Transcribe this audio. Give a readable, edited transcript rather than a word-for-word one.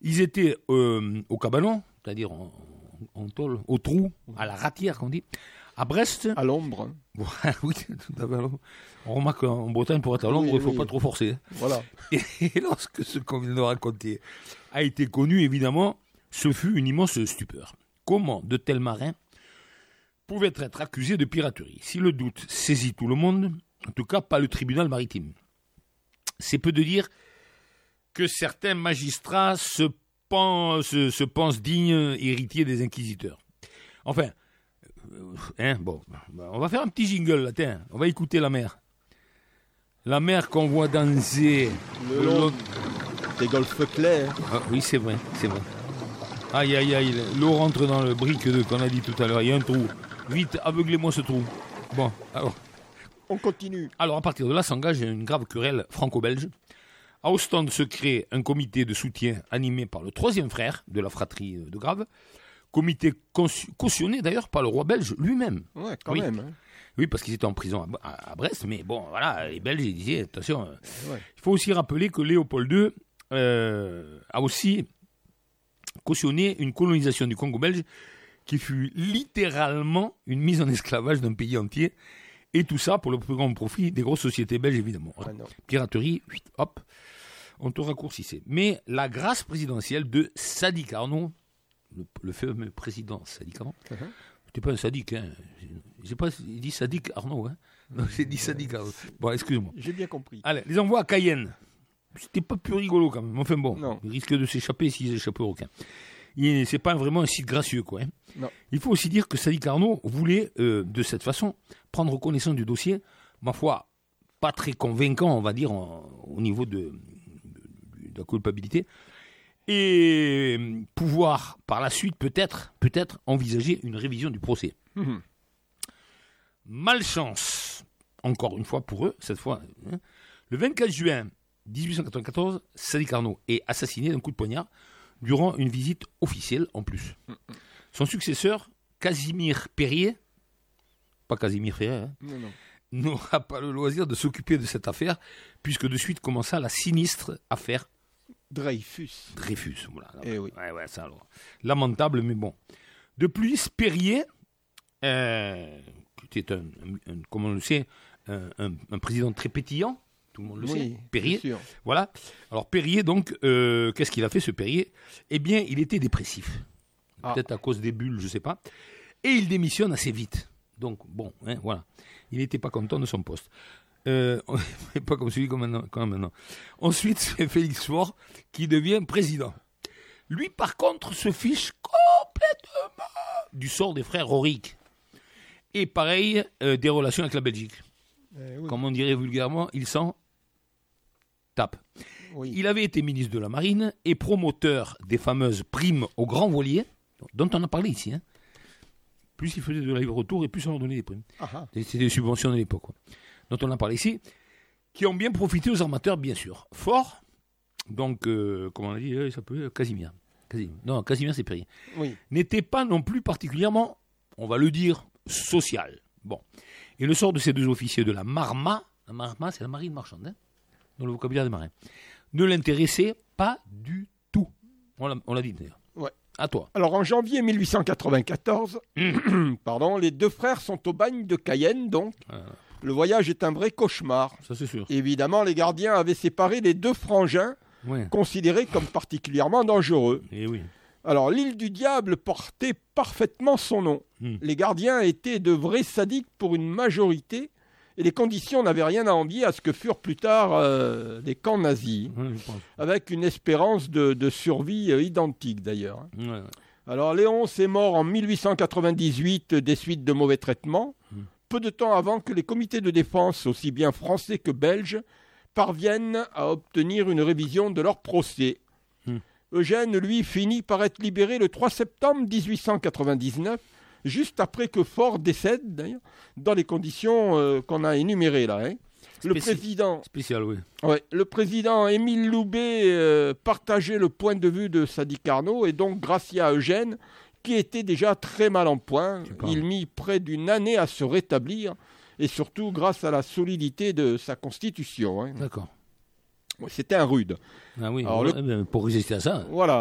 Ils étaétaient au cabanon, c'est-à-dire en tôle, au trou, à la ratière, qu'on dit, à Brest. À l'ombre. Oui, tout à fait. On remarque qu'en Bretagne, pour être à l'ombre, il ne faut pas trop forcer. Voilà. Et lorsque ce qu'on vient de raconter a été connu, évidemment, ce fut une immense stupeur. Comment de tels marins pouvaient être accusés de piraterie? Si le doute saisit tout le monde, en tout cas pas le tribunal maritime. C'est peu de dire que certains magistrats se pensent dignes héritiers des inquisiteurs. Enfin, on va faire un petit jingle là, tiens, on va écouter la mer. La mer qu'on voit danser le long des golfes clairs. Ah, oui, c'est vrai. Aïe, aïe, aïe, l'eau rentre dans le brick qu'on a dit tout à l'heure, il y a un trou. Vite, aveuglez-moi ce trou. Bon, alors... On continue. Alors, à partir de là, s'engage une grave querelle franco-belge. À Ostende se crée un comité de soutien animé par le troisième frère de la fratrie de Grave. Comité cautionné d'ailleurs par le roi belge lui-même. Ouais, quand même. Hein. Oui, parce qu'ils étaient en prison à Brest. Mais bon, voilà, les Belges ils disaient, attention. Il faut aussi rappeler que Léopold II a aussi cautionné une colonisation du Congo belge qui fut littéralement une mise en esclavage d'un pays entier. Et tout ça pour le plus grand profit des grosses sociétés belges, évidemment. Piraterie, hop, on te raccourcissait. Mais la grâce présidentielle de Sadi Carnot, le fameux président Sadi Carnot, c'était pas un sadique, hein. J'ai pas dit Sadique Arnaud, hein. Non, j'ai dit Sadi Carnot. Bon, excuse-moi. J'ai bien compris. Allez, les envois à Cayenne. C'était pas plus rigolo quand même. Enfin bon, non. Ils risquent de s'échapper s'ils échappent au requin. C'est pas vraiment un site gracieux, quoi. Hein. Non. Il faut aussi dire que Sadi Carnot voulait, de cette façon, prendre connaissance du dossier, ma foi, pas très convaincant, on va dire, au niveau de la culpabilité, et pouvoir, par la suite, peut-être envisager une révision du procès. Malchance, encore une fois pour eux, cette fois, hein, le 24 juin 1894, Sadi Carnot est assassiné d'un coup de poignard durant une visite officielle en plus. Son successeur, Casimir Perrier, pas Casimir Ferrer, hein, n'aura pas le loisir de s'occuper de cette affaire, puisque de suite commença la sinistre affaire Dreyfus, voilà. Oui. Ouais, ça alors. Lamentable, mais bon. De plus, Perrier, qui était comme on le sait, un président très pétillant, tout le monde le sait, Perrier. Voilà. Alors Perrier, donc, qu'est-ce qu'il a fait, ce Perrier? Eh bien, il était dépressif. Peut-être à cause des bulles, je ne sais pas. Et il démissionne assez vite. Donc, bon, hein, voilà. Il n'était pas content de son poste. Pas comme celui comme maintenant. Ensuite, c'est Félix Faure qui devient président. Lui, par contre, se fiche complètement du sort des frères Rorik. Et pareil, des relations avec la Belgique. Comme on dirait vulgairement, il s'en tape. Oui. Il avait été ministre de la Marine et promoteur des fameuses primes aux grands voiliers, dont on a parlé ici. Hein. Plus il faisait de l'aller-retour et plus on leur donnait des primes. C'était des subventions de l'époque, quoi. Dont on a parlé ici, qui ont bien profité aux armateurs, bien sûr. Fort, donc, comme on a dit, il s'appelait Casimir. Non, Casimir, c'est Perrier. Oui. N'était pas non plus particulièrement, on va le dire, social. Bon. Et le sort de ces deux officiers de la Marma, c'est la marine marchande, hein, dans le vocabulaire des marins, ne l'intéressait pas du tout. On l'a dit d'ailleurs. Ouais. À toi. Alors, en janvier 1894, les deux frères sont au bagne de Cayenne, donc. Le voyage est un vrai cauchemar. Ça, c'est sûr. Évidemment, les gardiens avaient séparé les deux frangins, considérés comme particulièrement dangereux. Et oui. Alors, l'île du Diable portait parfaitement son nom. Les gardiens étaient de vrais sadiques pour une majorité, et les conditions n'avaient rien à envier à ce que furent plus tard les camps nazis, avec une espérance de survie identique d'ailleurs. Alors, Léonce est mort en 1898 des suites de mauvais traitements, peu de temps avant que les comités de défense, aussi bien français que belges, parviennent à obtenir une révision de leur procès. Eugène, lui, finit par être libéré le 3 septembre 1899, juste après que Faure décède, d'ailleurs, dans les conditions qu'on a énumérées là. Hein. Le président Émile Loubet partageait le point de vue de Sadi Carnot, et donc, grâce à Eugène, qui était déjà très mal en point, il mit près d'une année à se rétablir, et surtout grâce à la solidité de sa constitution. Hein. D'accord. C'était un rude. Ah oui, alors pour résister à ça. Voilà.